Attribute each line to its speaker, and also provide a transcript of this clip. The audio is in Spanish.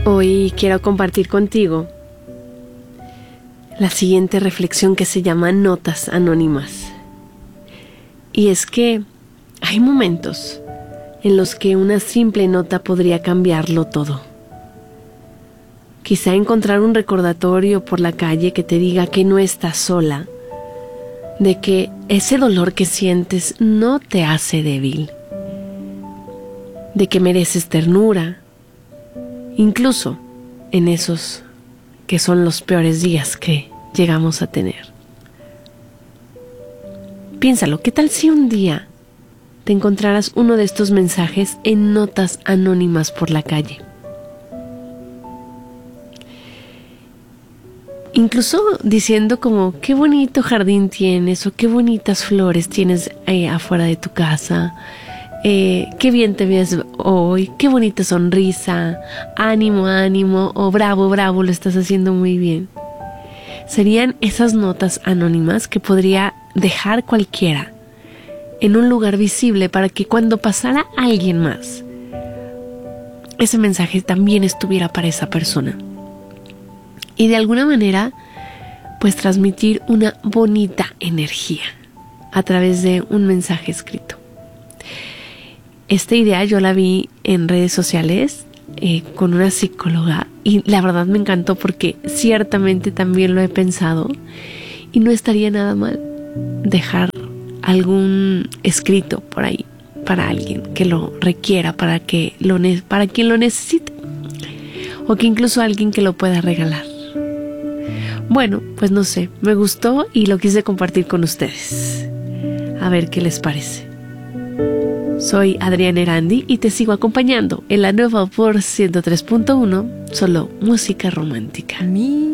Speaker 1: Hoy quiero compartir contigo la siguiente reflexión que se llama Notas Anónimas. Y es que hay momentos en los que una simple nota podría cambiarlo todo. Quizá encontrar un recordatorio por la calle que te diga que no estás sola, de que ese dolor que sientes no te hace débil, de que mereces ternura, incluso en esos que son los peores días que llegamos a tener. Piénsalo, ¿qué tal si un día te encontraras uno de estos mensajes en notas anónimas por la calle? Incluso diciendo como, qué bonito jardín tienes o qué bonitas flores tienes afuera de tu casa. Qué bien te ves hoy, qué bonita sonrisa, ánimo, ánimo, o bravo, bravo, lo estás haciendo muy bien. Serían esas notas anónimas que podría dejar cualquiera en un lugar visible para que cuando pasara alguien más, ese mensaje también estuviera para esa persona. Y de alguna manera, pues transmitir una bonita energía a través de un mensaje escrito. Esta idea yo la vi en redes sociales con una psicóloga y la verdad me encantó porque ciertamente también lo he pensado y no estaría nada mal dejar algún escrito por ahí para alguien que lo requiera, para quien lo necesite o que incluso alguien que lo pueda regalar. Bueno, pues no sé, me gustó y lo quise compartir con ustedes. A ver qué les parece. Soy Adriana Erandi y te sigo acompañando en la nueva por 103.1, solo música romántica.